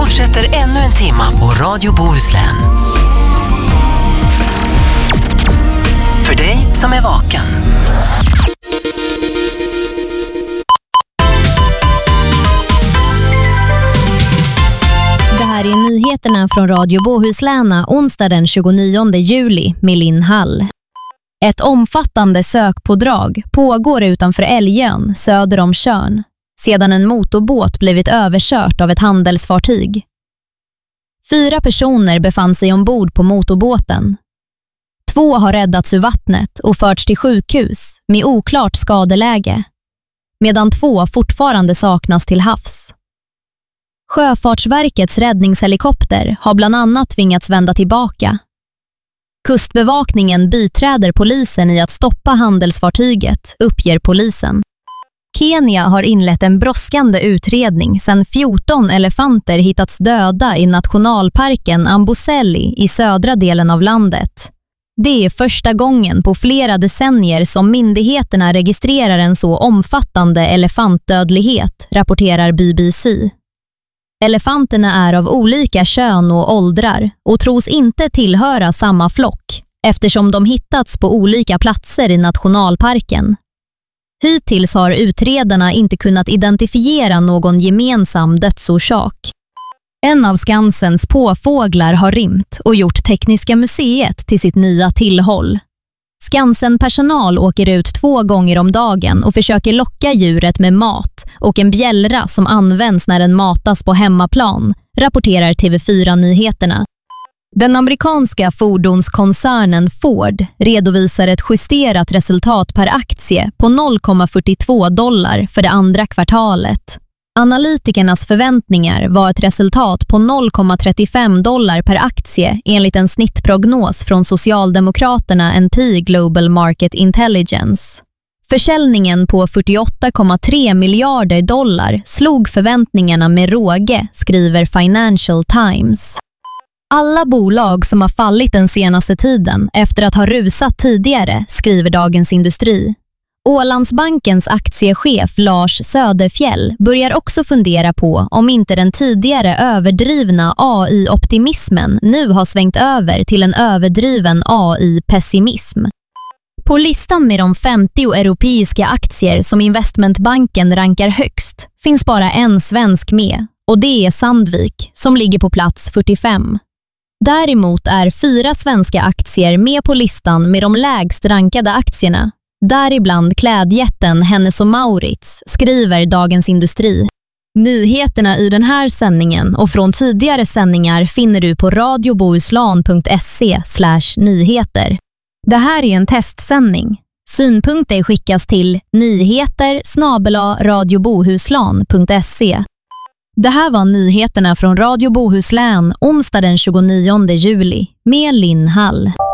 fortsätter ännu en timma på Radio Bohuslän. För dig som är vaken. Det här är nyheterna från Radio Bohuslän onsdag den 29 juli med Linn Hall. Ett omfattande sökpådrag pågår utanför Älgön söder om Tjörn sedan en motorbåt blivit överkört av ett handelsfartyg. 4 personer befann sig ombord på motorbåten. 2 har räddats ur vattnet och förts till sjukhus med oklart skadeläge, medan 2 fortfarande saknas till havs. Sjöfartsverkets räddningshelikopter har bland annat tvingats vända tillbaka. Kustbevakningen biträder polisen i att stoppa handelsfartyget, uppger polisen. Kenya har inlett en brådskande utredning sedan 14 elefanter hittats döda i nationalparken Amboseli i södra delen av landet. Det är första gången på flera decennier som myndigheterna registrerar en så omfattande elefantdödlighet, rapporterar BBC. Elefanterna är av olika kön och åldrar och tros inte tillhöra samma flock eftersom de hittats på olika platser i nationalparken. Hittills har utredarna inte kunnat identifiera någon gemensam dödsorsak. En av Skansens påfåglar har rymt och gjort Tekniska museet till sitt nya tillhåll. Skansen-personal åker ut 2 gånger om dagen och försöker locka djuret med mat och en bjällra som används när den matas på hemmaplan, rapporterar TV4-nyheterna. Den amerikanska fordonskoncernen Ford redovisar ett justerat resultat per aktie på $0,42 för det andra kvartalet. Analytikernas förväntningar var ett resultat på $0,35 per aktie enligt en snittprognos från Socialdemokraterna NT Global Market Intelligence. Försäljningen på $48,3 miljarder slog förväntningarna med råge, skriver Financial Times. Alla bolag som har fallit den senaste tiden efter att ha rusat tidigare, skriver Dagens Industri. Ålandsbankens aktiechef Lars Söderfjell börjar också fundera på om inte den tidigare överdrivna AI-optimismen nu har svängt över till en överdriven AI-pessimism. På listan med de 50 europeiska aktier som investmentbanken rankar högst finns bara en svensk med, och det är Sandvik som ligger på plats 45. Däremot är 4 svenska aktier med på listan med de lägst rankade aktierna, däribland klädjätten Hennes & Mauritz, skriver Dagens Industri. Nyheterna i den här sändningen och från tidigare sändningar finner du på radiobohuslän.se/nyheter. Det här är en testsändning. Synpunkter skickas till nyheter@radiobohuslän.se. Det här var nyheterna från Radio Bohuslän onsdag den 29 juli med Linn Hall.